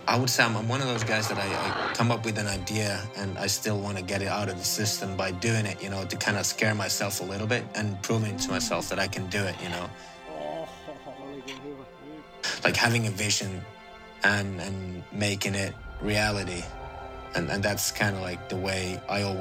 I would say I'm one of those guys that I come up with an idea and I still want to get it out of the system by doing it, to kind of scare myself a little bit and proving to myself that I can do it. Like having a vision and making it reality. And that's kind of like the way I always